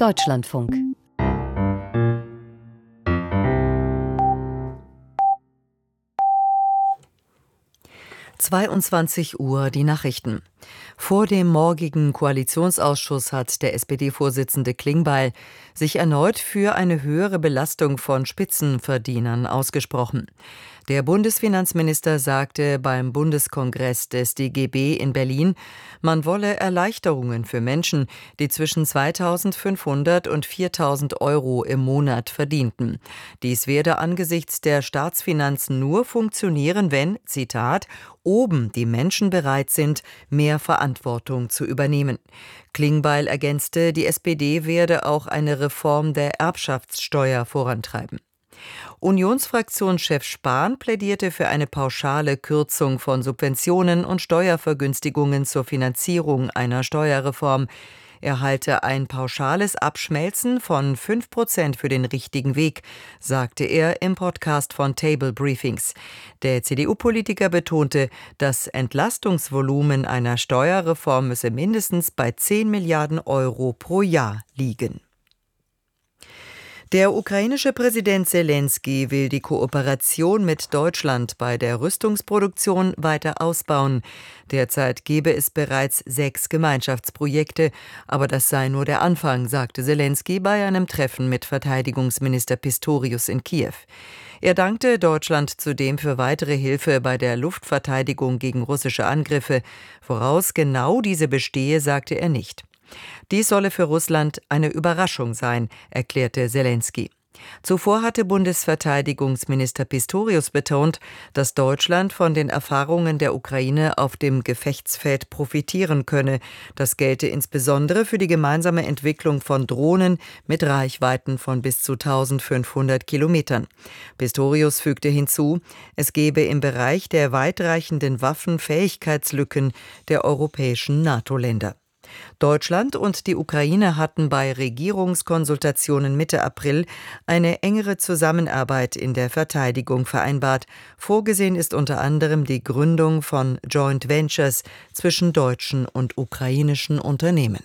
Deutschlandfunk. Uhr die Nachrichten. Vor dem morgigen Koalitionsausschuss hat der SPD-Vorsitzende Klingbeil sich erneut für eine höhere Belastung von Spitzenverdienern ausgesprochen. Der Bundesfinanzminister sagte beim Bundeskongress des DGB in Berlin, man wolle Erleichterungen für Menschen, die zwischen 2.500 und 4.000 Euro im Monat verdienten. Dies werde angesichts der Staatsfinanzen nur funktionieren, wenn, Zitat, oben die Menschen bereit sind, mehr Verantwortung zu übernehmen. Klingbeil ergänzte, die SPD werde auch eine Reform der Erbschaftssteuer vorantreiben. Unionsfraktionschef Spahn plädierte für eine pauschale Kürzung von Subventionen und Steuervergünstigungen zur Finanzierung einer Steuerreform. Er halte ein pauschales Abschmelzen von 5% für den richtigen Weg, sagte er im Podcast von Table Briefings. Der CDU-Politiker betonte, das Entlastungsvolumen einer Steuerreform müsse mindestens bei 10 Milliarden Euro pro Jahr liegen. Der ukrainische Präsident Selenskyj will die Kooperation mit Deutschland bei der Rüstungsproduktion weiter ausbauen. Derzeit gebe es bereits 6 Gemeinschaftsprojekte, aber das sei nur der Anfang, sagte Selenskyj bei einem Treffen mit Verteidigungsminister Pistorius in Kiew. Er dankte Deutschland zudem für weitere Hilfe bei der Luftverteidigung gegen russische Angriffe. Woraus genau diese bestehe, sagte er nicht. Dies solle für Russland eine Überraschung sein, erklärte Selenskyj. Zuvor hatte Bundesverteidigungsminister Pistorius betont, dass Deutschland von den Erfahrungen der Ukraine auf dem Gefechtsfeld profitieren könne. Das gelte insbesondere für die gemeinsame Entwicklung von Drohnen mit Reichweiten von bis zu 1.500 Kilometern. Pistorius fügte hinzu, es gebe im Bereich der weitreichenden Waffen Fähigkeitslücken der europäischen NATO-Länder. Deutschland und die Ukraine hatten bei Regierungskonsultationen Mitte April eine engere Zusammenarbeit in der Verteidigung vereinbart. Vorgesehen ist unter anderem die Gründung von Joint Ventures zwischen deutschen und ukrainischen Unternehmen.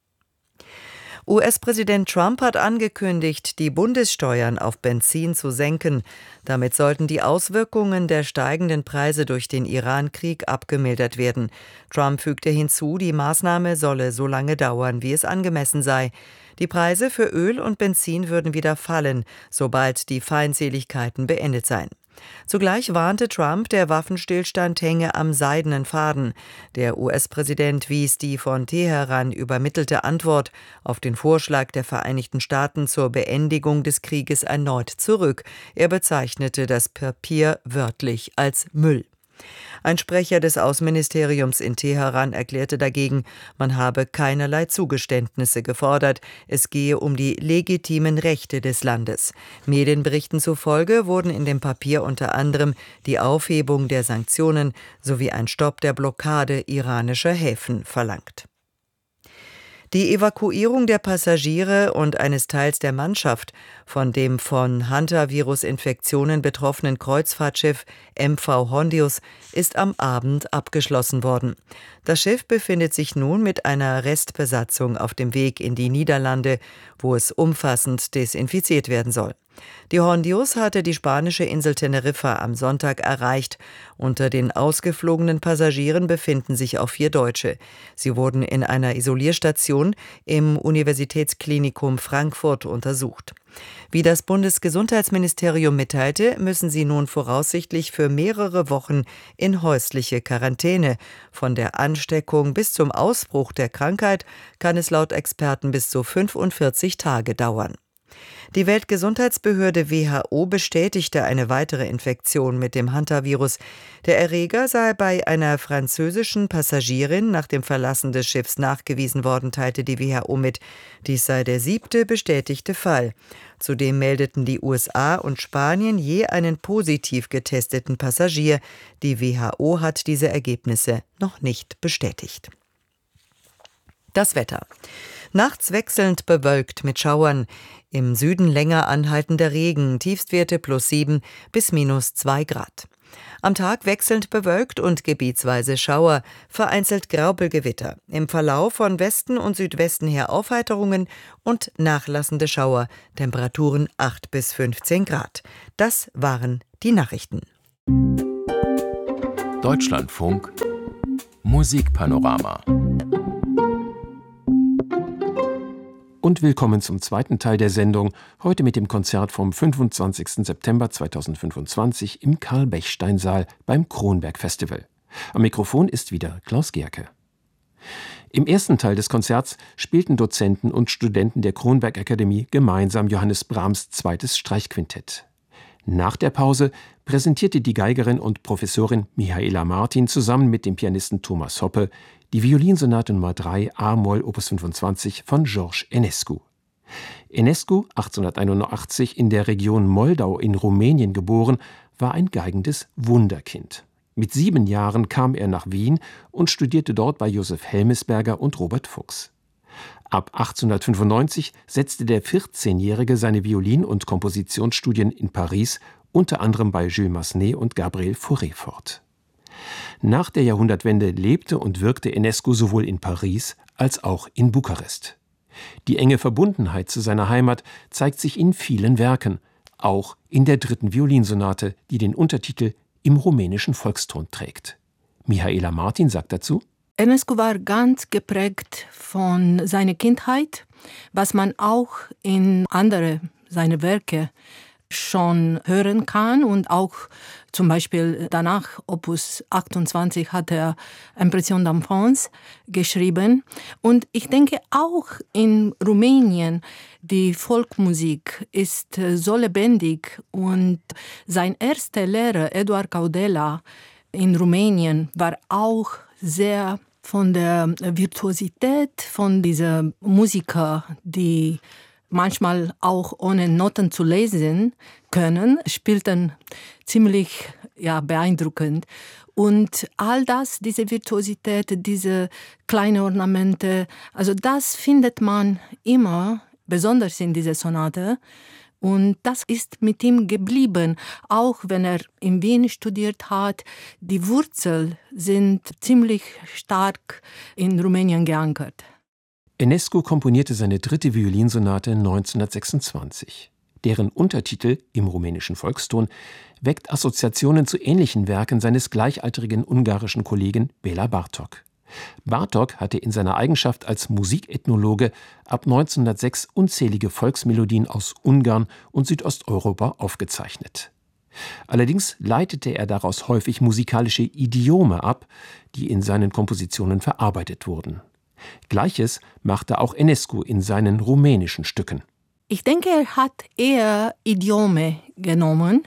US-Präsident Trump hat angekündigt, die Bundessteuern auf Benzin zu senken. Damit sollten die Auswirkungen der steigenden Preise durch den Iran-Krieg abgemildert werden. Trump fügte hinzu, die Maßnahme solle so lange dauern, wie es angemessen sei. Die Preise für Öl und Benzin würden wieder fallen, sobald die Feindseligkeiten beendet seien. Zugleich warnte Trump, der Waffenstillstand hänge am seidenen Faden. Der US-Präsident wies die von Teheran übermittelte Antwort auf den Vorschlag der Vereinigten Staaten zur Beendigung des Krieges erneut zurück. Er bezeichnete das Papier wörtlich als Müll. Ein Sprecher des Außenministeriums in Teheran erklärte dagegen, man habe keinerlei Zugeständnisse gefordert, es gehe um die legitimen Rechte des Landes. Medienberichten zufolge wurden in dem Papier unter anderem die Aufhebung der Sanktionen sowie ein Stopp der Blockade iranischer Häfen verlangt. Die Evakuierung der Passagiere und eines Teils der Mannschaft von dem von Hantavirus-Infektionen betroffenen Kreuzfahrtschiff MV Hondius ist am Abend abgeschlossen worden. Das Schiff befindet sich nun mit einer Restbesatzung auf dem Weg in die Niederlande, wo es umfassend desinfiziert werden soll. Die Hondius hatte die spanische Insel Teneriffa am Sonntag erreicht. Unter den ausgeflogenen Passagieren befinden sich auch 4 Deutsche. Sie wurden in einer Isolierstation im Universitätsklinikum Frankfurt untersucht. Wie das Bundesgesundheitsministerium mitteilte, müssen sie nun voraussichtlich für mehrere Wochen in häusliche Quarantäne. Von der Ansteckung bis zum Ausbruch der Krankheit kann es laut Experten bis zu 45 Tage dauern. Die Weltgesundheitsbehörde WHO bestätigte eine weitere Infektion mit dem Hantavirus. Der Erreger sei bei einer französischen Passagierin nach dem Verlassen des Schiffs nachgewiesen worden, teilte die WHO mit. Dies sei der 7. bestätigte Fall. Zudem meldeten die USA und Spanien je einen positiv getesteten Passagier. Die WHO hat diese Ergebnisse noch nicht bestätigt. Das Wetter. Nachts wechselnd bewölkt mit Schauern. Im Süden länger anhaltender Regen, Tiefstwerte +7 bis -2 Grad. Am Tag wechselnd bewölkt und gebietsweise Schauer, vereinzelt Graupelgewitter. Im Verlauf von Westen und Südwesten her Aufheiterungen und nachlassende Schauer. Temperaturen 8 bis 15 Grad. Das waren die Nachrichten. Deutschlandfunk Musikpanorama. Und willkommen zum zweiten Teil der Sendung, heute mit dem Konzert vom 25. September 2025 im Karl-Bechstein-Saal beim Kronberg Festival. Am Mikrofon ist wieder Klaus Gerke. Im ersten Teil des Konzerts spielten Dozenten und Studenten der Kronberg Akademie gemeinsam Johannes Brahms' zweites Streichquintett. Nach der Pause präsentierte die Geigerin und Professorin Mihaela Martin zusammen mit dem Pianisten Thomas Hoppe die Violinsonate Nr. 3 a-Moll Opus 25 von George Enescu. Enescu, 1881 in der Region Moldau in Rumänien geboren, war ein geigendes Wunderkind. Mit 7 Jahren kam er nach Wien und studierte dort bei Josef Helmesberger und Robert Fuchs. Ab 1895 setzte der 14-Jährige seine Violin- und Kompositionsstudien in Paris, unter anderem bei Jules Massenet und Gabriel Fauré fort. Nach der Jahrhundertwende lebte und wirkte Enescu sowohl in Paris als auch in Bukarest. Die enge Verbundenheit zu seiner Heimat zeigt sich in vielen Werken, auch in der 3. Violinsonate, die den Untertitel Im rumänischen Volkston trägt. Mihaela Martin sagt dazu: Enescu war ganz geprägt von seiner Kindheit, was man auch in andere seiner Werke schon hören kann, und auch zum Beispiel danach, Opus 28, hat er Impression d'enfance geschrieben. Und ich denke auch in Rumänien, die Folkmusik ist so lebendig, und sein erster Lehrer, Eduard Caudela, in Rumänien war auch sehr von der Virtuosität von dieser Musiker, die manchmal auch ohne Noten zu lesen können, spielten ziemlich beeindruckend. Und all das, diese Virtuosität, diese kleinen Ornamente, also das findet man immer, besonders in dieser Sonate. Und das ist mit ihm geblieben, auch wenn er in Wien studiert hat. Die Wurzeln sind ziemlich stark in Rumänien geankert. Enescu komponierte seine 3. Violinsonate 1926. Deren Untertitel Im rumänischen Volkston weckt Assoziationen zu ähnlichen Werken seines gleichaltrigen ungarischen Kollegen Béla Bartók. Bartók hatte in seiner Eigenschaft als Musikethnologe ab 1906 unzählige Volksmelodien aus Ungarn und Südosteuropa aufgezeichnet. Allerdings leitete er daraus häufig musikalische Idiome ab, die in seinen Kompositionen verarbeitet wurden. Gleiches machte auch Enescu in seinen rumänischen Stücken. Ich denke, er hat eher Idiome genommen.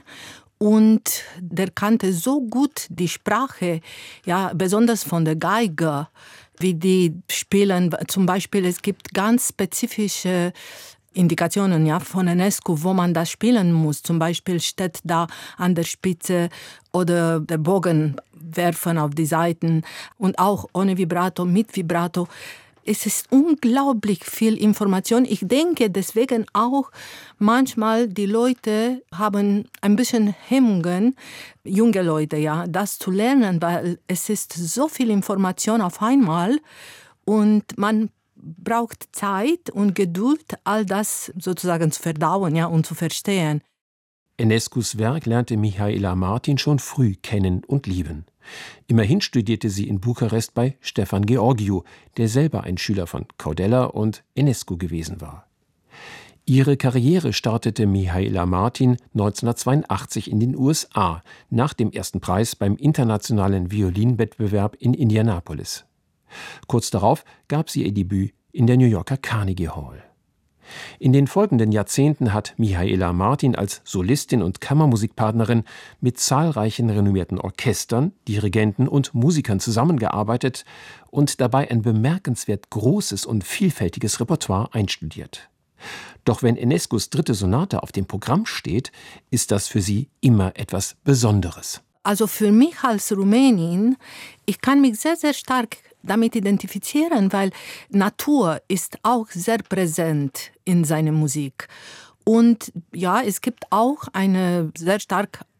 Und der kannte so gut die Sprache, besonders von der Geige, wie die spielen. Zum Beispiel, es gibt ganz spezifische Indikationen von Enescu, wo man das spielen muss. Zum Beispiel steht da an der Spitze oder der Bogen werfen auf die Seiten, und auch ohne Vibrato, mit Vibrato. Es ist unglaublich viel Information. Ich denke deswegen auch, manchmal die Leute haben ein bisschen Hemmungen, junge Leute, das zu lernen, weil es ist so viel Information auf einmal und man braucht Zeit und Geduld, all das sozusagen zu verdauen, und zu verstehen. Enescus Werk lernte Mihaela Martin schon früh kennen und lieben. Immerhin studierte sie in Bukarest bei Stefan Georgiou, der selber ein Schüler von Caudela und Enescu gewesen war. Ihre Karriere startete Mihaela Martin 1982 in den USA, nach dem ersten Preis beim internationalen Violinwettbewerb in Indianapolis. Kurz darauf gab sie ihr Debüt in der New Yorker Carnegie Hall. In den folgenden Jahrzehnten hat Mihaela Martin als Solistin und Kammermusikpartnerin mit zahlreichen renommierten Orchestern, Dirigenten und Musikern zusammengearbeitet und dabei ein bemerkenswert großes und vielfältiges Repertoire einstudiert. Doch wenn Enescus 3. Sonate auf dem Programm steht, ist das für sie immer etwas Besonderes. Also für mich als Rumänin, ich kann mich sehr, sehr stark damit identifizieren, weil Natur ist auch sehr präsent in seiner Musik. Und es gibt auch eine sehr starke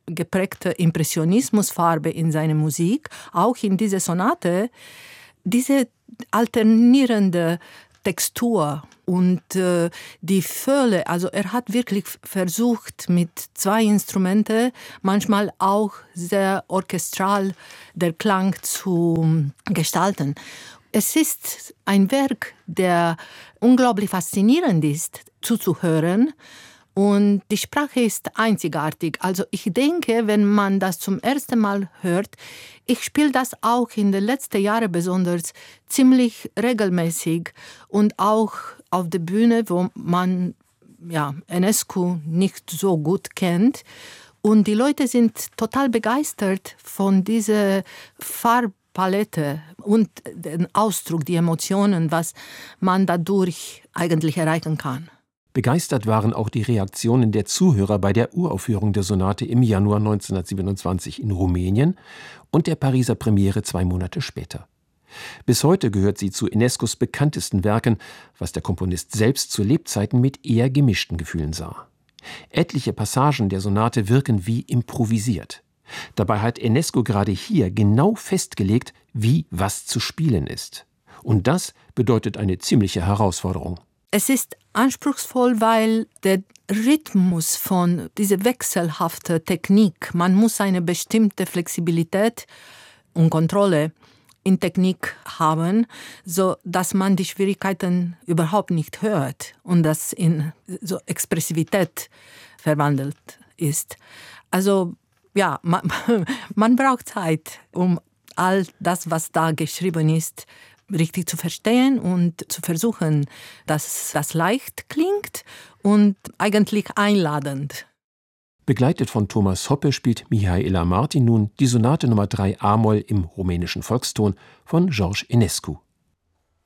geprägte Impressionismusfarbe in seiner Musik, auch in dieser Sonate, diese alternierende Textur und die Fülle, also er hat wirklich versucht, mit 2 Instrumenten, manchmal auch sehr orchestral, der Klang zu gestalten. Es ist ein Werk, der unglaublich faszinierend ist, zuzuhören. Und die Sprache ist einzigartig. Also ich denke, wenn man das zum ersten Mal hört, ich spiele das auch in den letzten Jahren besonders ziemlich regelmäßig und auch auf der Bühne, wo man Enescu nicht so gut kennt. Und die Leute sind total begeistert von dieser Farbpalette und den Ausdruck, die Emotionen, was man dadurch eigentlich erreichen kann. Begeistert waren auch die Reaktionen der Zuhörer bei der Uraufführung der Sonate im Januar 1927 in Rumänien und der Pariser Premiere 2 Monate später. Bis heute gehört sie zu Enescus bekanntesten Werken, was der Komponist selbst zu Lebzeiten mit eher gemischten Gefühlen sah. Etliche Passagen der Sonate wirken wie improvisiert. Dabei hat Enescu gerade hier genau festgelegt, wie was zu spielen ist. Und das bedeutet eine ziemliche Herausforderung. Es ist anspruchsvoll, weil der Rhythmus von dieser wechselhaften Technik, man muss eine bestimmte Flexibilität und Kontrolle in Technik haben, so dass man die Schwierigkeiten überhaupt nicht hört und das in so Expressivität verwandelt ist. Also ja, man braucht Zeit, um all das, was da geschrieben ist, richtig zu verstehen und zu versuchen, dass das leicht klingt und eigentlich einladend. Begleitet von Thomas Hoppe spielt Mihaela Martin nun die Sonate Nummer 3 a-Moll im rumänischen Volkston von George Enescu.